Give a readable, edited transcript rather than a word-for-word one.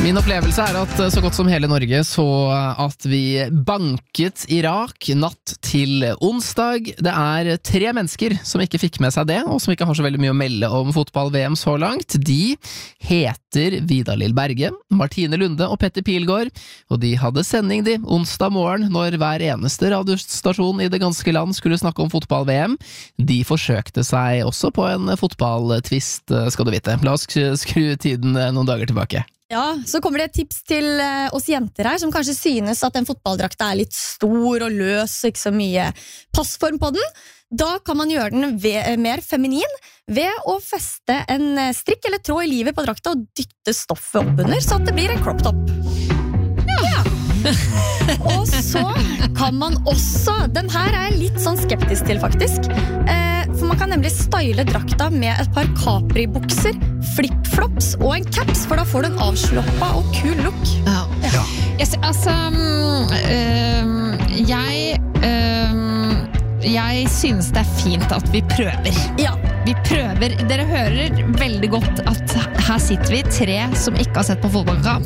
Min opplevelse at så godt som hele Norge så at vi banket Irak natt til onsdag. Det 3 mennesker som ikke fikk med seg det, og som ikke har så veldig mye å melde om fotball-VM så langt. De heter Vidar-Lill Berge, Martine Lunde og Petter Pilgaard, og de hadde sending onsdag morgen når hver eneste radiostasjon i det ganske land skulle snakke om fotball-VM. De forsøkte seg også på en fotballtvist, skal du vite. La oss skru tiden noen dager tilbake. Ja, så kommer det et tips til oss jenter her, som kanskje synes at en fotballdrakta litt stor og løs, og ikke så mye passform på den. Da kan man gjøre den mer feminin ved å feste en strikk eller tråd i livet på drakta og dytte stoffet opp under, så at det blir en crop top. Ja. Og så kan man også, den her jeg litt sånn skeptisk til faktisk, for man kan nemlig style drakta med et par Capri-bukser, flip-flops og en caps, for da får du en avslappa og kul look. Ja. Yes, altså, jeg synes det fint at vi prøver. Ja. Vi prøver. Dere hører veldig godt at her sitter vi 3 som ikke har sett på fotballkamp.